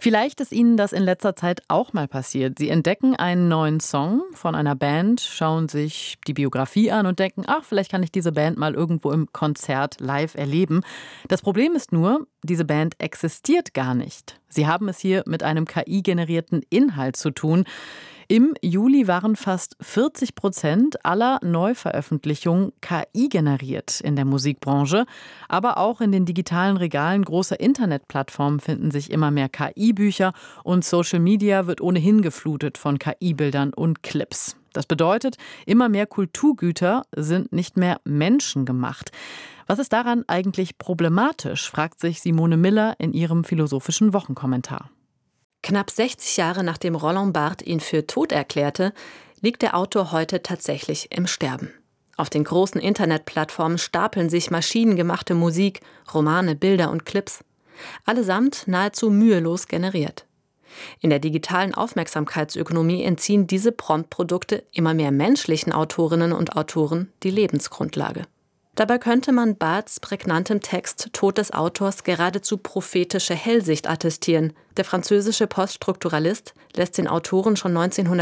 Vielleicht ist Ihnen das in letzter Zeit auch mal passiert. Sie entdecken einen neuen Song von einer Band, schauen sich die Biografie an und denken, ach, vielleicht kann ich diese Band mal irgendwo im Konzert live erleben. Das Problem ist nur, diese Band existiert gar nicht. Sie haben es hier mit einem KI-generierten Inhalt zu tun. Im Juli waren fast 40% aller Neuveröffentlichungen KI generiert in der Musikbranche. Aber auch in den digitalen Regalen großer Internetplattformen finden sich immer mehr KI-Bücher und Social Media wird ohnehin geflutet von KI-Bildern und Clips. Das bedeutet, immer mehr Kulturgüter sind nicht mehr menschengemacht. Was ist daran eigentlich problematisch, fragt sich Simone Miller in ihrem philosophischen Wochenkommentar. Knapp 60 Jahre nachdem Roland Barthes ihn für tot erklärte, liegt der Autor heute tatsächlich im Sterben. Auf den großen Internetplattformen stapeln sich maschinengemachte Musik, Romane, Bilder und Clips. Allesamt nahezu mühelos generiert. In der digitalen Aufmerksamkeitsökonomie entziehen diese Prompt-Produkte immer mehr menschlichen Autorinnen und Autoren die Lebensgrundlage. Dabei könnte man Barths prägnantem Text Tod des Autors geradezu prophetische Hellsicht attestieren. Der französische Poststrukturalist lässt den Autoren schon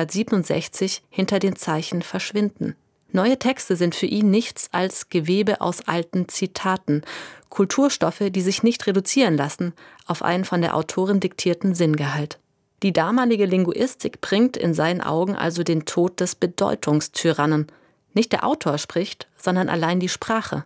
1967 hinter den Zeichen verschwinden. Neue Texte sind für ihn nichts als Gewebe aus alten Zitaten, Kulturstoffe, die sich nicht reduzieren lassen auf einen von der Autorin diktierten Sinngehalt. Die damalige Linguistik bringt in seinen Augen also den Tod des Bedeutungstyrannen. Nicht der Autor spricht, sondern allein die Sprache.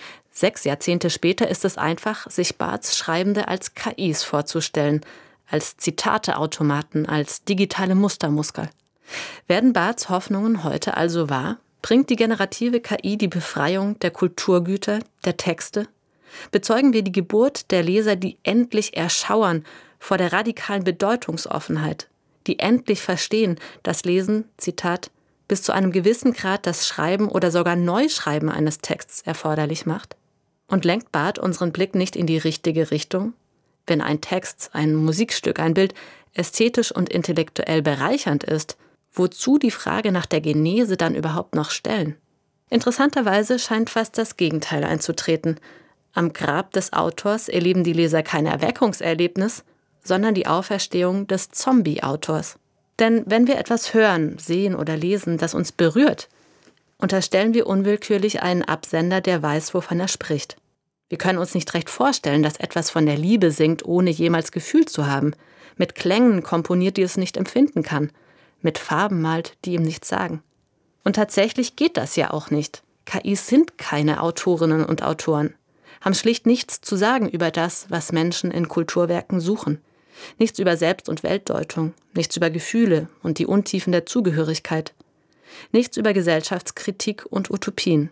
6 Jahrzehnte später ist es einfach, sich Barths Schreibende als KIs vorzustellen, als Zitateautomaten, als digitale Mustermuskel. Werden Barths Hoffnungen heute also wahr? Bringt die generative KI die Befreiung der Kulturgüter, der Texte? Bezeugen wir die Geburt der Leser, die endlich erschauern vor der radikalen Bedeutungsoffenheit, die endlich verstehen, dass Lesen, Zitat, bis zu einem gewissen Grad das Schreiben oder sogar Neuschreiben eines Texts erforderlich macht? Und lenkt Barth unseren Blick nicht in die richtige Richtung? Wenn ein Text, ein Musikstück, ein Bild ästhetisch und intellektuell bereichernd ist, wozu die Frage nach der Genese dann überhaupt noch stellen? Interessanterweise scheint fast das Gegenteil einzutreten. Am Grab des Autors erleben die Leser kein Erweckungserlebnis, sondern die Auferstehung des Zombie-Autors. Denn wenn wir etwas hören, sehen oder lesen, das uns berührt, unterstellen wir unwillkürlich einen Absender, der weiß, wovon er spricht. Wir können uns nicht recht vorstellen, dass etwas von der Liebe singt, ohne jemals gefühlt zu haben, mit Klängen komponiert, die es nicht empfinden kann, mit Farben malt, die ihm nichts sagen. Und tatsächlich geht das ja auch nicht. KIs sind keine Autorinnen und Autoren, haben schlicht nichts zu sagen über das, was Menschen in Kulturwerken suchen. Nichts über Selbst- und Weltdeutung, nichts über Gefühle und die Untiefen der Zugehörigkeit, nichts über Gesellschaftskritik und Utopien.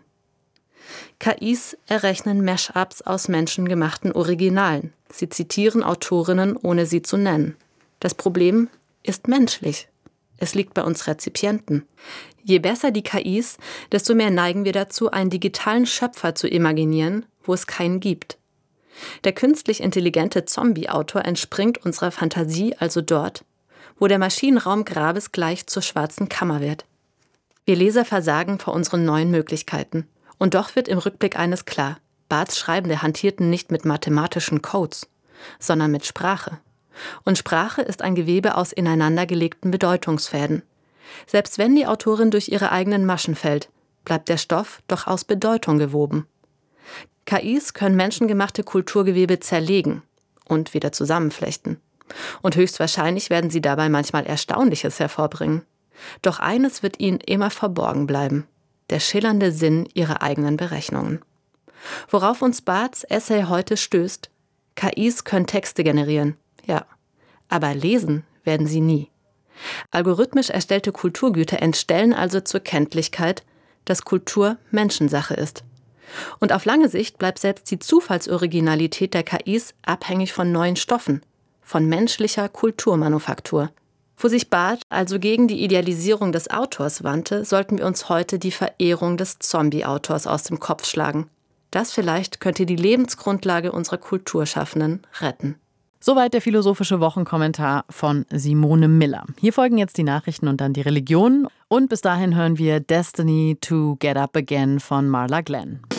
KIs errechnen Mash-ups aus menschengemachten Originalen. Sie zitieren Autorinnen, ohne sie zu nennen. Das Problem ist menschlich. Es liegt bei uns Rezipienten. Je besser die KIs, desto mehr neigen wir dazu, einen digitalen Schöpfer zu imaginieren, wo es keinen gibt. Der künstlich intelligente Zombie-Autor entspringt unserer Fantasie also dort, wo der Maschinenraum grabesgleich zur schwarzen Kammer wird. Wir Leser versagen vor unseren neuen Möglichkeiten. Und doch wird im Rückblick eines klar: Barths Schreibende hantierten nicht mit mathematischen Codes, sondern mit Sprache. Und Sprache ist ein Gewebe aus ineinandergelegten Bedeutungsfäden. Selbst wenn die Autorin durch ihre eigenen Maschen fällt, bleibt der Stoff doch aus Bedeutung gewoben. KIs können menschengemachte Kulturgewebe zerlegen und wieder zusammenflechten. Und höchstwahrscheinlich werden sie dabei manchmal Erstaunliches hervorbringen. Doch eines wird ihnen immer verborgen bleiben: der schillernde Sinn ihrer eigenen Berechnungen. Worauf uns Barths Essay heute stößt: KIs können Texte generieren, ja, aber lesen werden sie nie. Algorithmisch erstellte Kulturgüter entstellen also zur Kenntlichkeit, dass Kultur Menschensache ist. Und auf lange Sicht bleibt selbst die Zufallsoriginalität der KIs abhängig von neuen Stoffen, von menschlicher Kulturmanufaktur. Wo sich Barth also gegen die Idealisierung des Autors wandte, sollten wir uns heute die Verehrung des Zombie-Autors aus dem Kopf schlagen. Das vielleicht könnte die Lebensgrundlage unserer Kulturschaffenden retten. Soweit der philosophische Wochenkommentar von Simone Miller. Hier folgen jetzt die Nachrichten und dann die Religion. Und bis dahin hören wir Destiny to Get Up Again von Marla Glenn.